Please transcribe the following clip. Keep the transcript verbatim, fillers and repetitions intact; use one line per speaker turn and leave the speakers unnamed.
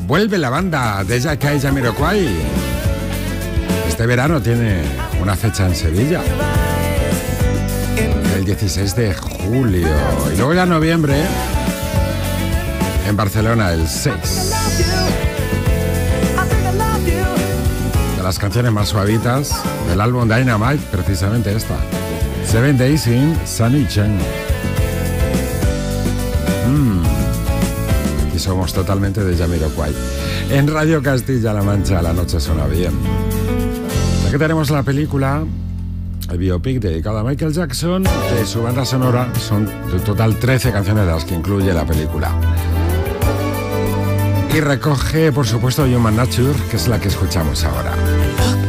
vuelve la banda de Jamiroquai. Este verano tiene una fecha en Sevilla, el dieciséis de julio, y luego ya en noviembre en Barcelona el seis. De las canciones más suavitas del álbum Dynamite, precisamente esta, Seven Days in Sunny Chen. Mm. Y somos totalmente de Jamiroquai. En Radio Castilla-La Mancha la noche suena bien. Aquí tenemos la película, el biopic dedicado a Michael Jackson. De su banda sonora son en total trece canciones de las que incluye la película. Y recoge, por supuesto, Human Nature, que es la que escuchamos ahora.